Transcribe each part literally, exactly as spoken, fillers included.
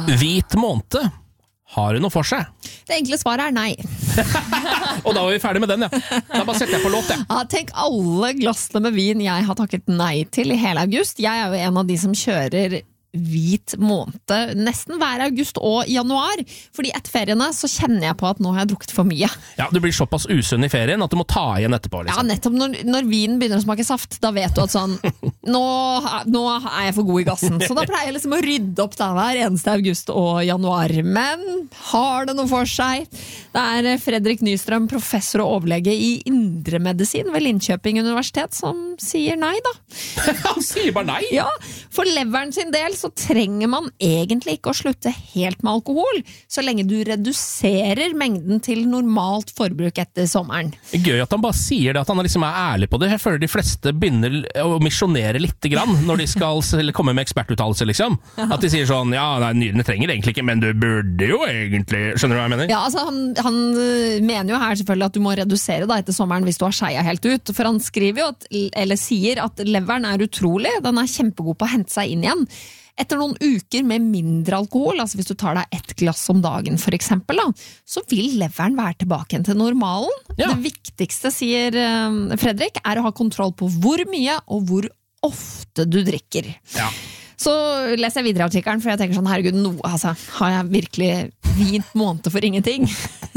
Hvit måned, har det noe for seg? Det enkle svaret er nei. Og da var vi ferdig med den, ja. Da bare setter jeg på låt, ja. Ja, tenk alle glassene med vin jeg har takket nei til i hele august. Jeg er jo en av de som kjører hvit måned nesten hver august og januar, fordi etter feriene så kjenner jeg på at nå har jeg drukket for mye. Ja, du blir såpass usunn i ferien at du må ta igjen etterpå, liksom. Ja, nettopp når, når vinen begynner å smake saft, da vet du at sånn, nå, nå er jeg for god i gassen. Så da pleier jeg liksom å rydde opp da hver eneste august og januar. Men har det noe for seg? Det er Fredrik Nystrøm, professor og overlege i indremedisin ved Linköping universitet, som sier nei da. Han sier bare nei? Ja, for leveren sin del så trenger man egentlig ikke å slutte helt med alkohol, så lenge du reduserer mengden til normalt forbruk etter sommeren. Gøy at han bare sier det, at han liksom er ærlig på det. Jeg føler de fleste begynner å misjonere litt grann når de skal komme med ekspertuttalelse, liksom. At de sier sånn, ja, nei, nyrene trenger egentlig ikke, men du burde jo egentlig, skjønner du hva jeg mener? Ja, altså han, han mener jo her selvfølgelig at du må redusere da etter sommeren hvis du har skeia helt ut, for han skriver jo, at, eller sier at leveren er utrolig, den er kjempegod på å hente seg inn igjen. Etter noen uker med mindre alkohol, altså hvis du tar deg ett glass om dagen for eksempel, da, så vil leveren være tilbake igjen til normalen. Ja. Det viktigste, sier Fredrik, er å ha kontroll på hvor mye og hvor ofte du drikker. Ja. Så leser jeg videre artikkelen, for jeg tenker sånn, herregud, no, altså, har jeg virkelig hvit måned for ingenting?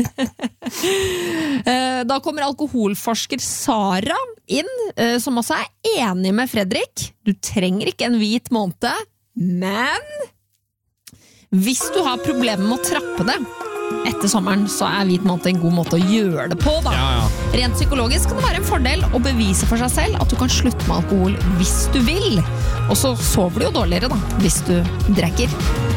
Da kommer alkoholforsker Sara inn, som også er enig med Fredrik. Du trenger ikke en hvit måned, men hvis du har problemer med å trappe det etter sommeren, så er hvit måned en god måte å gjøre det på da. Ja, ja. Rent psykologisk kan det være en fordel å bevise for seg selv at du kan slutte med alkohol hvis du vil. Og så sover du jo dårligere da, hvis du drikker.